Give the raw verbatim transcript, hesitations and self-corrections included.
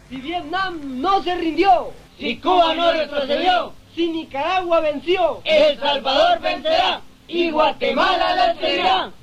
Si Vietnam no se rindió, si Cuba no retrocedió, si Nicaragua venció, El Salvador vencerá y Guatemala la seguirá.